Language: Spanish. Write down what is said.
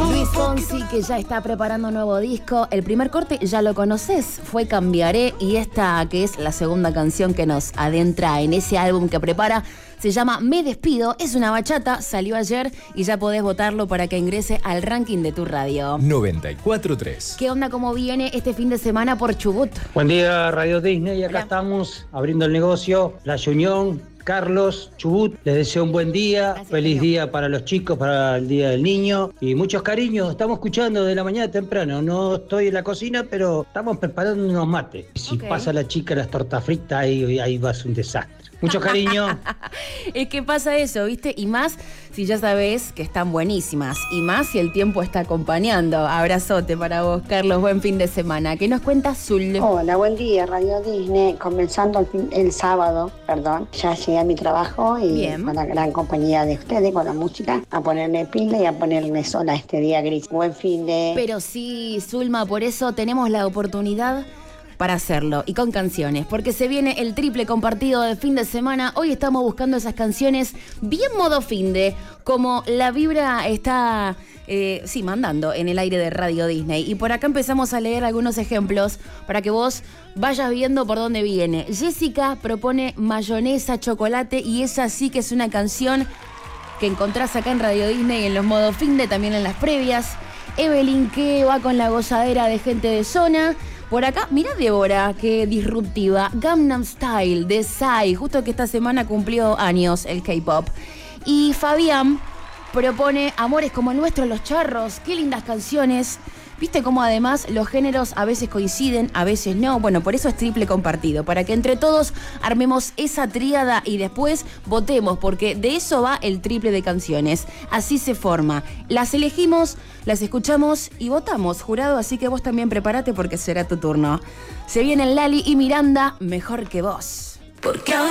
Luis Fonsi, que ya está preparando un nuevo disco. El primer corte ya lo conoces, fue Cambiaré, y esta, que es la segunda canción que nos adentra en ese álbum que prepara, se llama Me Despido. Es una bachata, salió ayer y ya podés votarlo para que ingrese al ranking de tu radio. 94.3. ¿Qué onda, cómo viene este fin de semana por Chubut? Buen día, Radio Disney. Acá Hola. Estamos abriendo el negocio, La Unión, Carlos, Chubut. Les deseo un buen día, Gracias, feliz amigo. día para los chicos, para el Día del Niño y muchos cariños. Estamos escuchando de la mañana temprano. No estoy en la cocina, pero estamos preparando unos mates. Si Ok. pasa la chica las tortas fritas, ahí va a ser un desastre. Mucho cariño. Es que pasa eso, ¿viste? Y más si ya sabés que están buenísimas. Y más si el tiempo está acompañando. Abrazote para vos, Carlos. Buen fin de semana. ¿Qué nos cuenta Zul? Hola, buen día, Radio Disney. Comenzando el sábado, ya llegué a mi trabajo y Bien. con la gran compañía de ustedes, con la música, a ponerme pila y a ponerme sola este día gris. Buen fin de... Pero sí, Zulma, por eso tenemos la oportunidad para hacerlo, y con canciones, porque se viene el triple compartido del fin de semana. Hoy estamos buscando esas canciones bien modo finde, como la vibra está mandando en el aire de Radio Disney. Y por acá empezamos a leer algunos ejemplos para que vos vayas viendo por dónde viene. Jessica propone Mayonesa Chocolate, y esa sí que es una canción que encontrás acá en Radio Disney en los modos finde, también en las previas. Evelyn, que va con la gozadera de Gente de Zona. Por acá, mirá Débora, qué disruptiva. Gangnam Style de Psy, justo que esta semana cumplió años el K-pop. Y Fabián propone Amores como el nuestro, Los Charros. Qué lindas canciones. Viste cómo además los géneros a veces coinciden, a veces no. Bueno, por eso es triple compartido, para que entre todos armemos esa tríada y después votemos, porque de eso va el triple de canciones. Así se forma. Las elegimos, las escuchamos y votamos, jurado, así que vos también prepárate porque será tu turno. Se vienen Lali y Miranda, Mejor que Vos. Porque